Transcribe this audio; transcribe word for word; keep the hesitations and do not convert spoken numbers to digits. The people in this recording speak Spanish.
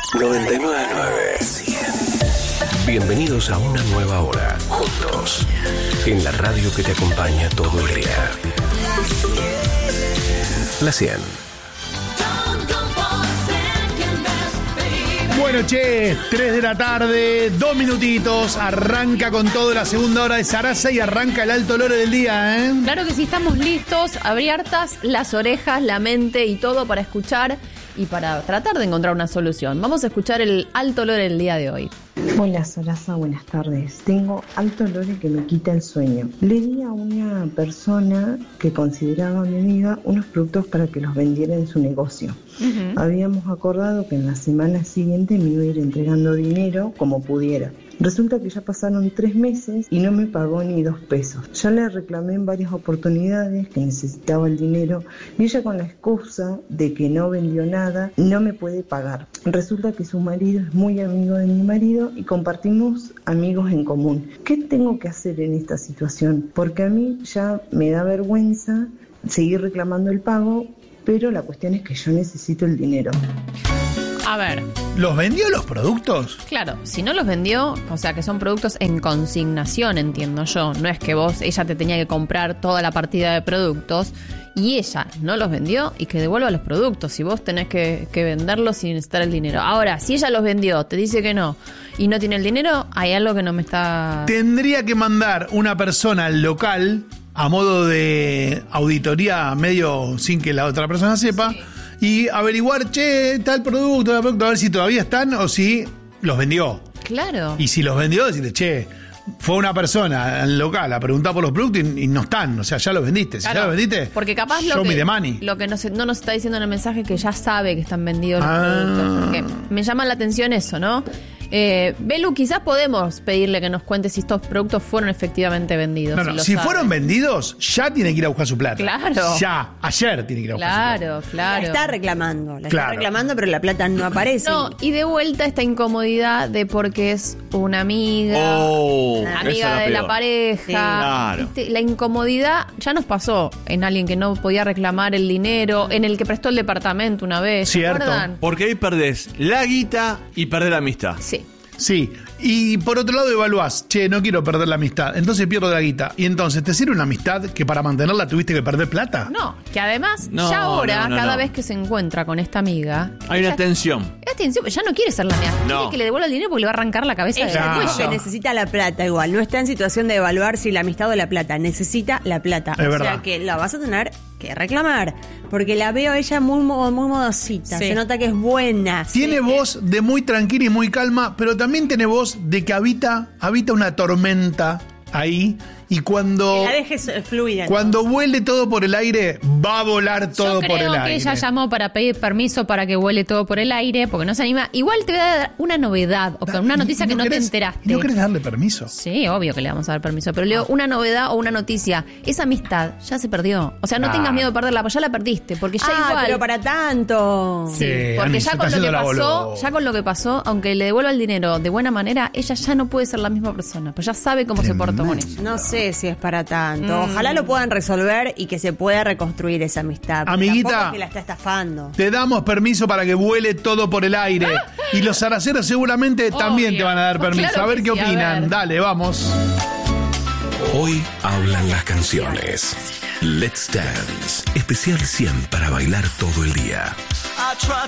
noventa y nueve punto nueve. Bienvenidos a una nueva hora, juntos, en la radio que te acompaña todo el día. La cien. Bueno, che, tres de la tarde, dos minutitos, arranca con todo la segunda hora de Sarasa y arranca el alto lore del día, ¿eh? Claro que sí, estamos listos, abiertas las orejas, la mente y todo para escuchar y para tratar de encontrar una solución. Vamos a escuchar el alto lore del día de hoy. Hola Sarasa, buenas tardes. Tengo alto lore que me quita el sueño. Le di a una persona que consideraba mi amiga unos productos para que los vendiera en su negocio. Uh-huh. Habíamos acordado que en la semana siguiente me iba a ir entregando dinero como pudiera. Resulta que ya pasaron tres meses y no me pagó ni dos pesos. Ya le reclamé en varias oportunidades que necesitaba el dinero y ella, con la excusa de que no vendió nada, no me puede pagar. Resulta que su marido es muy amigo de mi marido y compartimos amigos en común. ¿Qué tengo que hacer en esta situación? Porque a mí ya me da vergüenza seguir reclamando el pago, pero la cuestión es que yo necesito el dinero. A ver. ¿Los vendió los productos? Claro, si no los vendió, o sea que son productos en consignación, entiendo yo. No es que vos, ella te tenía que comprar toda la partida de productos y ella no los vendió y que devuelva los productos. Si vos tenés que, que venderlos sin necesitar el dinero. Ahora, si ella los vendió, te dice que no y no tiene el dinero, hay algo que no me está... Tendría que mandar una persona al local a modo de auditoría medio sin que la otra persona sepa. Sí. Y averiguar, che, tal producto, tal producto, a ver si todavía están o si los vendió. Claro. Y si los vendió, decirle, che, fue una persona al local a preguntar por los productos y, y no están. O sea, ya los vendiste. Si claro, ya los vendiste, porque capaz lo show que, me the money. Lo que no, se, no nos está diciendo en el mensaje es que ya sabe que están vendidos los ah. productos. Porque me llama la atención eso, ¿no? Eh, Belu, quizás podemos pedirle que nos cuente si estos productos fueron efectivamente vendidos. No, no, si, si fueron vendidos, ya tiene que ir a buscar su plata. Claro. Ya, ayer tiene que ir a buscar claro, su plata. Claro, claro. La está reclamando, la claro. está reclamando, pero la plata no aparece. No, y de vuelta esta incomodidad de porque es una amiga, oh, una amiga de la pareja. Sí. Claro. ¿Viste? La incomodidad ya nos pasó en alguien que no podía reclamar el dinero, en el que prestó el departamento una vez. Cierto. Porque ahí perdés la guita y perdés la amistad. Sí. Sí, y por otro lado evaluás, che, no quiero perder la amistad, entonces pierdo la guita. Y entonces, ¿te sirve una amistad que para mantenerla tuviste que perder plata? No, que además, no, ya ahora, no, no, cada no. vez que se encuentra con esta amiga... Hay una tensión. Es tensión, ya no quiere ser la amiga. No. Quiere que le devuelva el dinero porque le va a arrancar la cabeza. Ella de Claro. dijo que necesita la plata igual. No está en situación de evaluar si la amistad o la plata. Necesita la plata. Es o verdad. sea que la vas a tener que reclamar. Porque la veo a ella muy, muy, muy modosita. Sí. Se nota que es buena. Tiene Sí. voz de muy tranquila y muy calma, pero también tiene voz de que habita, habita una tormenta ahí. Y cuando, Que la dejes fluida. cuando vuele todo por el aire, va a volar todo Yo por el creo que aire. ella llamó para pedir permiso para que vuele todo por el aire, porque no se anima. Igual te voy a dar una novedad, o con una noticia ¿Y que no te querés- enteraste. ¿Y no querés darle permiso? Sí, obvio que le vamos a dar permiso, pero leo una novedad o una noticia. Esa amistad ya se perdió. O sea, no Ah. tengas miedo de perderla, porque ya la perdiste, porque ya Ah, igual... pero para tanto. Sí, Eh, porque Ani, ya se con está lo que haciendo la pasó, boluda. ya con lo que pasó, aunque le devuelva el dinero de buena manera, ella ya no puede ser la misma persona, pues ya sabe cómo se portó con ella. No sé si es para tanto. Mm. Ojalá lo puedan resolver y que se pueda reconstruir esa amistad. Porque Amiguita. tampoco es que la está estafando. Te damos permiso para que vuele todo por el aire. Y los zaraceros seguramente también Obvio. te van a dar permiso. Claro a ver que qué sí, a opinan. ver. Dale, vamos. Hoy hablan las canciones. Let's Dance. Especial cien para bailar todo el día. I try